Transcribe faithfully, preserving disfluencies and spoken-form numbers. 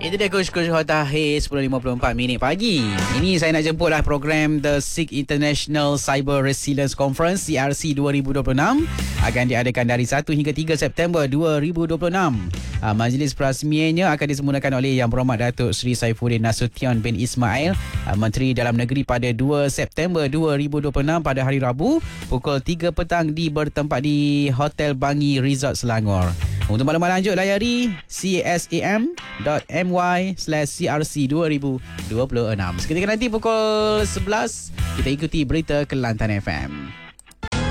Itu dia Coach-Coach Tahir sepuluh lima puluh empat minit pagi. Ini saya nak jemput lah program The S I G International Cyber Resilience Conference C R C dua ribu dua puluh enam akan diadakan dari satu hingga tiga September dua ribu dua puluh enam. Ha, majlis perasmiannya akan disemulakan oleh Yang Berhormat Datuk Seri Saifuddin Nasution bin Ismail, ha, Menteri Dalam Negeri pada dua September dua ribu dua puluh enam pada hari Rabu pukul tiga petang di bertempat di Hotel Bangi Resort Selangor. Untuk maklumat lanjut layari casam.my slash crc dua ribu dua puluh enam. Seketika nanti pukul sebelas kita ikuti berita Kelantan F M.